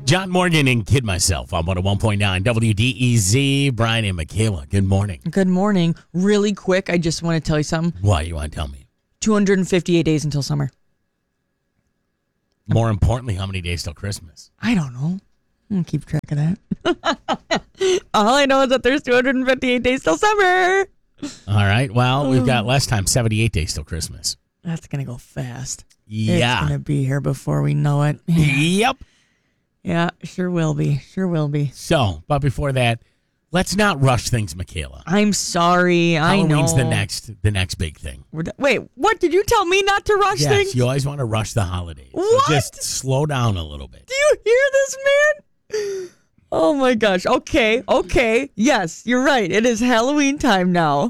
John Morgan and Kid Myself on 101.9 WDEZ. Brian and Michaela, good morning. Good morning. Really quick, I just want to tell you something. Why you want to tell me? 258 days until summer. More importantly, how many days till Christmas? I don't know. I'm going to keep track of that. All I know is that there's 258 days till summer. All right. Well, we've got less time, 78 days till Christmas. That's going to go fast. Yeah. It's going to be here before we know it. Yep. Yeah, sure will be. Sure will be. So, but before that, let's not rush things, Michaela. I'm sorry. I know. Halloween's the next big thing. Wait, what? Did you tell me not to rush things? Yes, you always want to rush the holidays. What? So just slow down a little bit. Do you hear this, man? Oh, my gosh. Okay. Yes, you're right. It is Halloween time now.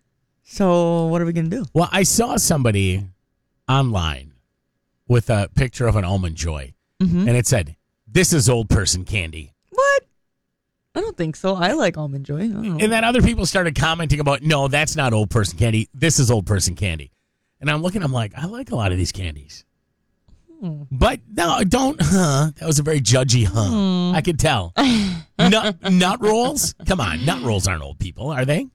So what are we going to do? Well, I saw somebody online with a picture of an Almond Joy, and it said, "This is old person candy." What? I don't think so. I like Almond Joy. I don't know. And then other people started commenting about, no, that's not old person candy. This is old person candy. And I'm like, I like a lot of these candies. But no, don't, That was a very judgy, I could tell. Nut rolls? Come on, nut rolls aren't old people, are they?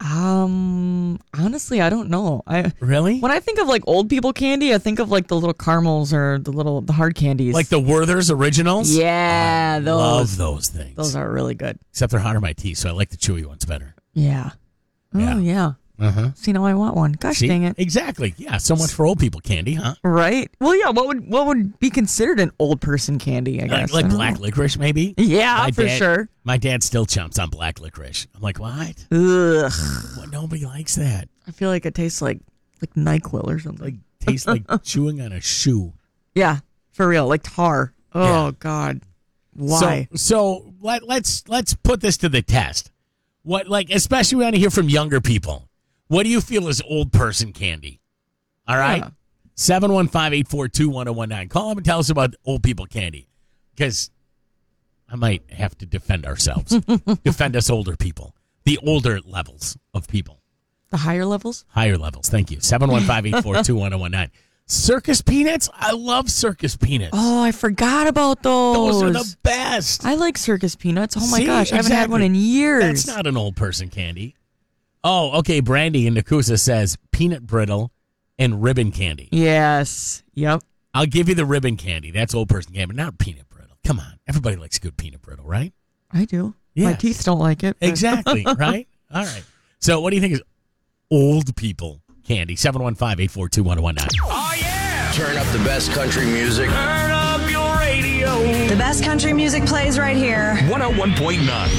Honestly, I don't know. Really? When I think of like old people candy, I think of like the little caramels or the hard candies. Like the Werther's Originals? Yeah, I those. love those things. Those are really good. Except they're hard on my teeth, so I like the chewy ones better. Yeah. Yeah. Oh, yeah. Uh-huh. See, now I want one. Gosh, dang it. Exactly. Yeah, so much for old people candy, huh? Right. Well, yeah, what would be considered an old person candy, I guess? Like black licorice, maybe? Yeah, for sure. My dad still chomps on black licorice. I'm like, what? Ugh. Well, nobody likes that. I feel like it tastes like NyQuil or something. Like tastes like chewing on a shoe. Yeah, for real, like tar. Oh Yeah. God, why? So let's put this to the test. What, like, especially when I hear from younger people. What do you feel is old person candy? All right? Yeah. 715-842-1019. Call them and tell us about old people candy. Because I might have to defend ourselves. Defend us older people. The older levels of people. The higher levels? Higher levels. Thank you. 715-842-1019. Circus peanuts? I love circus peanuts. Oh, I forgot about those. Those are the best. I like circus peanuts. Oh my See? gosh, I haven't had one Exactly. in years. That's not an old person candy. Oh, okay. Brandy in Nakusa says peanut brittle and ribbon candy. Yes. Yep. I'll give you the ribbon candy. That's old person candy, but not peanut brittle. Come on. Everybody likes good peanut brittle, right? I do. Yeah. My teeth don't like it. but- Exactly, right? All right. So what do you think is old people candy? 715-842-1019. Oh, yeah! Turn up the best country music. Turn up your radio. The best country music plays right here. 101.9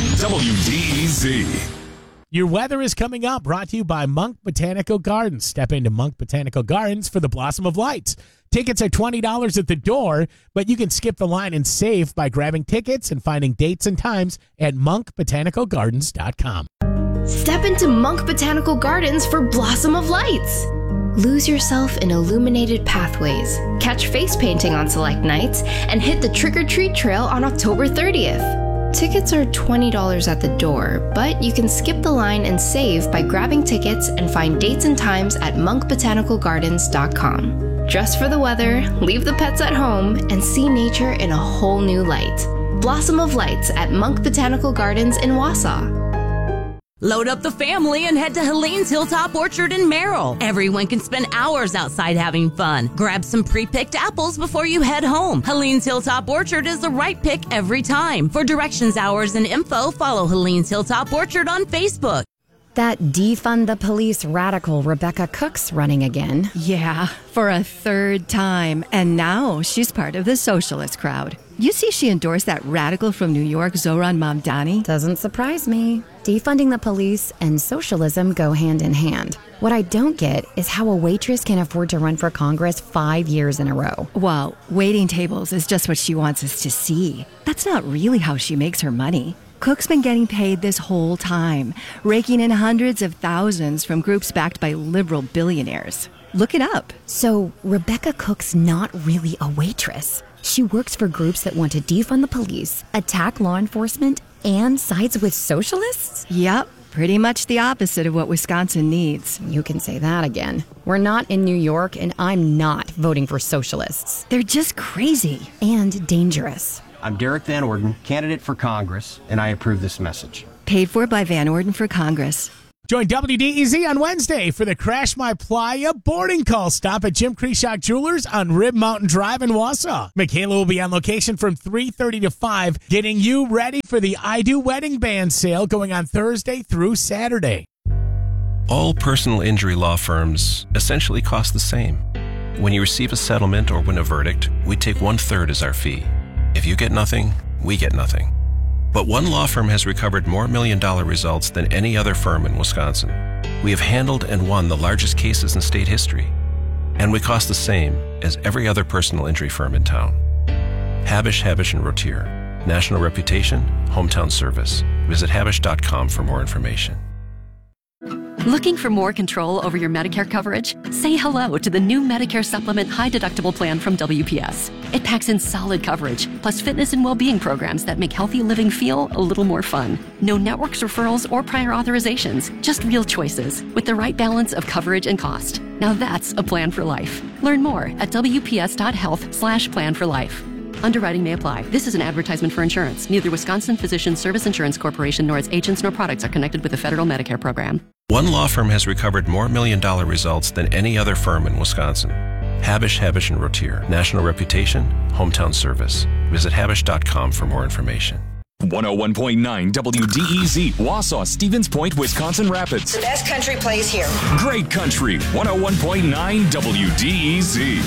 WDEZ. Your weather is coming up, brought to you by Monk Botanical Gardens. Step into Monk Botanical Gardens for the Blossom of Lights. Tickets are $20 at the door, but you can skip the line and save by grabbing tickets and finding dates and times at monkbotanicalgardens.com. Step into Monk Botanical Gardens for Blossom of Lights. Lose yourself in illuminated pathways, catch face painting on select nights, and hit the trick-or-treat trail on October 30th. Tickets are $20 at the door, but you can skip the line and save by grabbing tickets and find dates and times at monkbotanicalgardens.com. Dress for the weather, leave the pets at home, and see nature in a whole new light. Blossom of Lights at Monk Botanical Gardens in Wausau. Load up the family and head to Helene's Hilltop Orchard in Merrill. Everyone can spend hours outside having fun. Grab some pre-picked apples before you head home. Helene's Hilltop Orchard is the right pick every time. For directions, hours, and info, follow Helene's Hilltop Orchard on Facebook. That defund the police radical Rebecca Cook's running again. Yeah, for a third time. And now she's part of the socialist crowd. You see she endorsed that radical from New York, Zohran Mamdani? Doesn't surprise me. Defunding the police and socialism go hand in hand. What I don't get is how a waitress can afford to run for Congress 5 years in a row. Well, waiting tables is just what she wants us to see. That's not really how she makes her money. Cook's been getting paid this whole time, raking in hundreds of thousands from groups backed by liberal billionaires. Look it up. So Rebecca Cook's not really a waitress. She works for groups that want to defund the police, attack law enforcement, and sides with socialists? Yep, pretty much the opposite of what Wisconsin needs. You can say that again. We're not in New York, and I'm not voting for socialists. They're just crazy. And dangerous. I'm Derek Van Orden, candidate for Congress, and I approve this message. Paid for by Van Orden for Congress. Join WDEZ on Wednesday for the Crash My Playa boarding call stop at Jim Kreshock Jewelers on Rib Mountain Drive in Wausau. Michaela will be on location from 3:30 to 5, getting you ready for the I Do Wedding Band sale going on Thursday through Saturday. All personal injury law firms essentially cost the same. When you receive a settlement or win a verdict, we take 1/3 as our fee. If you get nothing, we get nothing. But one law firm has recovered more million-dollar results than any other firm in Wisconsin. We have handled and won the largest cases in state history. And we cost the same as every other personal injury firm in town. Habish, Habish & Rotier. National reputation, hometown service. Visit habish.com for more information. Looking for more control over your Medicare coverage? Say hello to the new Medicare Supplement High Deductible Plan from WPS. It packs in solid coverage, plus fitness and well-being programs that make healthy living feel a little more fun. No networks, referrals, or prior authorizations, just real choices with the right balance of coverage and cost. Now that's a plan for life. Learn more at wps.health/plan-for-life. Underwriting may apply. This is an advertisement for insurance. Neither Wisconsin Physicians Service Insurance Corporation nor its agents nor products are connected with the federal Medicare program. One law firm has recovered more million-dollar results than any other firm in Wisconsin. Habish, Habish & Rotier. National reputation, hometown service. Visit habish.com for more information. 101.9 WDEZ, Wausau, Stevens Point, Wisconsin Rapids. The best country plays here. Great country, 101.9 WDEZ.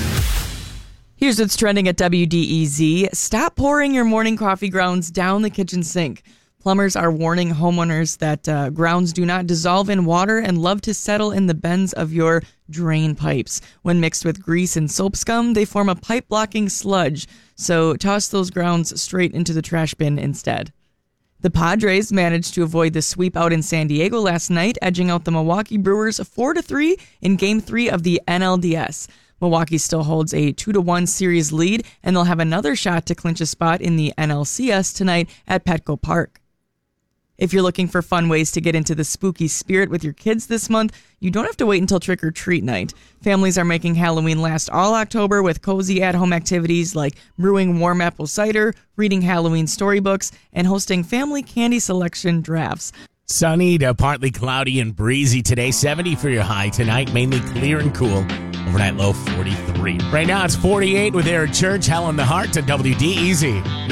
Here's what's trending at WDEZ. Stop pouring your morning coffee grounds down the kitchen sink. Plumbers are warning homeowners that grounds do not dissolve in water and love to settle in the bends of your drain pipes. When mixed with grease and soap scum, they form a pipe-blocking sludge. So toss those grounds straight into the trash bin instead. The Padres managed to avoid the sweep out in San Diego last night, edging out the Milwaukee Brewers 4-3 in Game 3 of the NLDS. Milwaukee still holds a 2-1 series lead, and they'll have another shot to clinch a spot in the NLCS tonight at Petco Park. If you're looking for fun ways to get into the spooky spirit with your kids this month, you don't have to wait until trick-or-treat night. Families are making Halloween last all October with cozy at-home activities like brewing warm apple cider, reading Halloween storybooks, and hosting family candy selection drafts. Sunny to partly cloudy and breezy today. 70 for your high tonight. Mainly clear and cool. Overnight low 43. Right now it's 48 with Eric Church. Hell in the Heart to WDEZ.